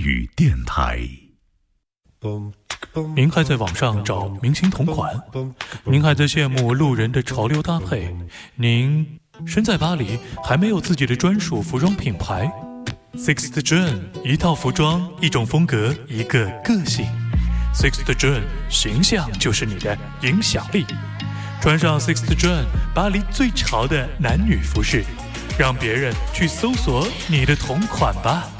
语电台。 您还在网上找明星同款？您还在羡慕路人的潮流搭配？您身在巴黎，还没有自己的专属服装品牌？ Sixth John， 一套服装，一种风格，一个个性。 Sixth John， 形象就是你的影响力。穿上 Sixth John， 巴黎最潮的男女服饰，让别人去搜索你的同款吧。